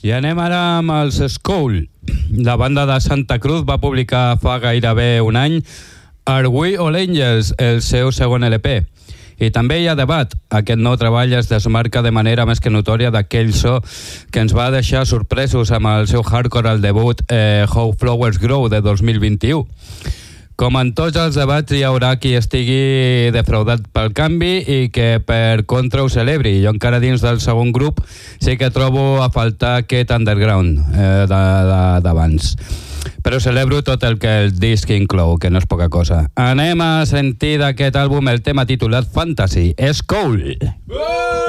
I anem ara amb els Skull. La banda de Santa Cruz va publicar fa gairebé un any Are We All Angels, el seu segon LP. I també hi ha debat. Aquest nou treball es desmarca de manera més que notòria d'aquell so que ens va deixar sorpresos amb el seu hardcore al debut How Flowers Grow de 2021. Com en tots els debats hi haurà qui estigui defraudat pel canvi i que per contra ho celebri. Jo encara dins del segon grup sí que trobo a faltar aquest underground d'abans. Però celebro tot el que el disc inclou, que no és poca cosa. Anem a sentir d'aquest àlbum el tema titulat Fantasy. Skull!